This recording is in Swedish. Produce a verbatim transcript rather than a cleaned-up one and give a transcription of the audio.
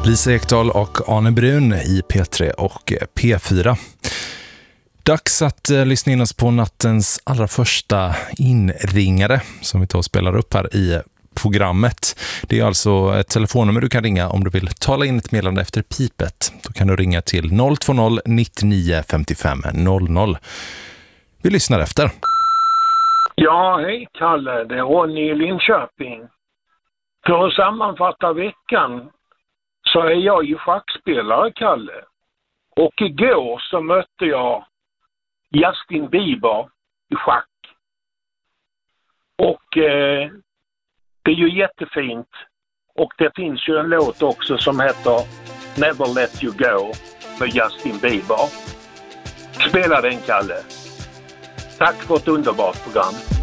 Lisa Ekdahl och Arne Brun i P tre och P fyra. Dags att eh, lyssna in oss på nattens allra första inringare som vi tar och spelar upp här i programmet. Det är alltså ett telefonnummer du kan ringa om du vill tala in ett meddelande efter pipet. Då kan du ringa till noll två noll nittionio femtiofem noll noll. Vi lyssnar efter. Ja, hej Kalle. Det är Ronny i Linköping. För att sammanfatta veckan så är jag ju schackspelare, Kalle. Och igår så mötte jag Justin Bieber i schack. Och eh, det är ju jättefint. Och det finns ju en låt också som heter Never Let You Go med Justin Bieber. Spela den, Kalle. Tack för ett underbart program.